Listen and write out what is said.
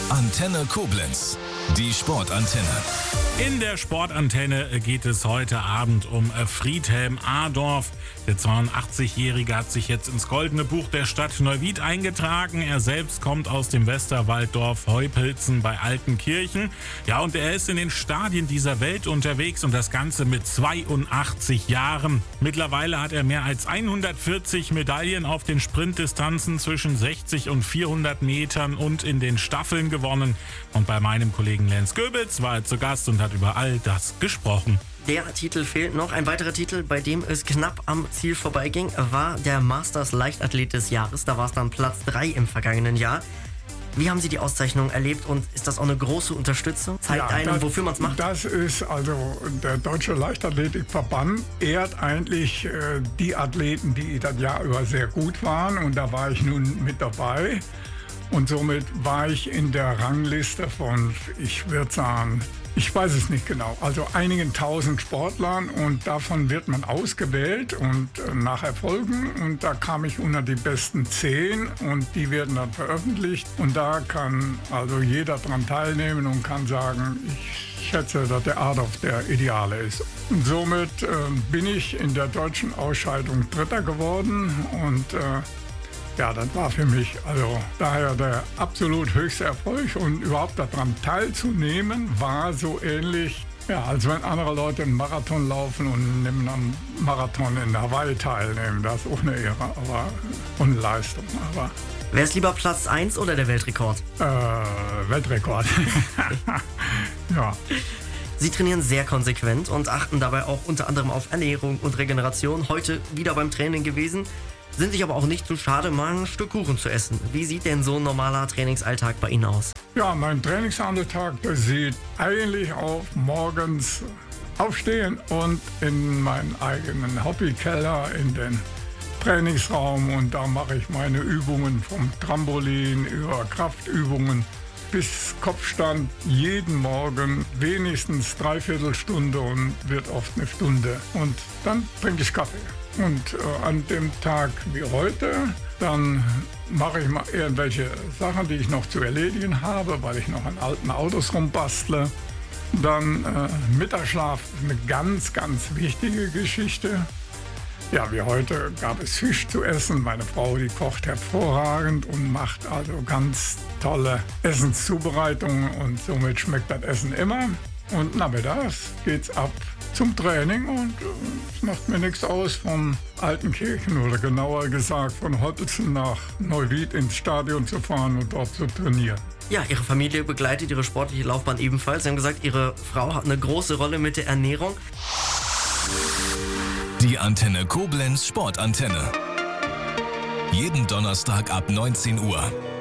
Antenne Koblenz, die Sportantenne. In der Sportantenne geht es heute Abend um Friedhelm Adorf. Der 82-Jährige hat sich jetzt ins Goldene Buch der Stadt Neuwied eingetragen. Er selbst kommt aus dem Westerwalddorf Heupilzen bei Altenkirchen. Ja, und er ist in den Stadien dieser Welt unterwegs und das Ganze mit 82 Jahren. Mittlerweile hat er mehr als 140 Medaillen auf den Sprintdistanzen zwischen 60 und 400 Metern und in den Staffeln gewonnen. Und bei meinem Kollegen Lenz Goebels war er zu Gast und hat über all das gesprochen. Der Titel fehlt noch. Ein weiterer Titel, bei dem es knapp am Ziel vorbeiging, war der Masters Leichtathlet des Jahres. Da war es dann Platz 3 im vergangenen Jahr. Wie haben Sie die Auszeichnung erlebt und ist das auch eine große Unterstützung? Zeigt einem, wofür man es macht? Das ist also der Deutsche Leichtathletikverband ehrt eigentlich die Athleten, die das Jahr über sehr gut waren, und da war ich nun mit dabei. Und somit war ich in der Rangliste von, ich würde sagen, ich weiß es nicht genau, also einigen tausend Sportlern, und davon wird man ausgewählt und nach Erfolgen, und da kam ich unter die besten 10 und die werden dann veröffentlicht, und da kann also jeder dran teilnehmen und kann sagen, ich schätze, dass der Adorf der Ideale ist. Und somit bin ich in der deutschen Ausscheidung Dritter geworden, und ja, das war für mich also daher der absolut höchste Erfolg, und überhaupt daran teilzunehmen war so ähnlich, ja, als wenn andere Leute einen Marathon laufen und nehmen am Marathon in Hawaii teilnehmen. Das ist auch eine Ehre, aber und eine Leistung. Aber Wäre es lieber Platz 1 oder der Weltrekord? Weltrekord. Ja. Sie trainieren sehr konsequent und achten dabei auch unter anderem auf Ernährung und Regeneration. Heute wieder beim Training gewesen. Sind sich aber auch nicht zu schade, mal ein Stück Kuchen zu essen. Wie sieht denn so ein normaler Trainingsalltag bei Ihnen aus? Ja, mein Trainingsalltag sieht eigentlich auf morgens aufstehen und in meinen eigenen Hobbykeller in den Trainingsraum, und da mache ich meine Übungen vom Trampolin über Kraftübungen bis Kopfstand jeden Morgen wenigstens 3/4 Stunde und wird oft eine Stunde, und dann trinke ich Kaffee. Und an dem Tag wie heute, dann mache ich mal irgendwelche Sachen, die ich noch zu erledigen habe, weil ich noch an alten Autos rumbastle. Dann Mittagsschlaf, eine ganz, ganz wichtige Geschichte. Ja, wie heute gab es Fisch zu essen. Meine Frau, die kocht hervorragend und macht also ganz tolle Essenszubereitungen, und somit schmeckt das Essen immer. Und nachmittags geht's ab zum Training, und es macht mir nichts aus, von Altenkirchen oder genauer gesagt von Heupilzen nach Neuwied ins Stadion zu fahren und dort zu trainieren. Ja, Ihre Familie begleitet Ihre sportliche Laufbahn ebenfalls. Sie haben gesagt, Ihre Frau hat eine große Rolle mit der Ernährung. Die Antenne Koblenz Sportantenne. Jeden Donnerstag ab 19 Uhr.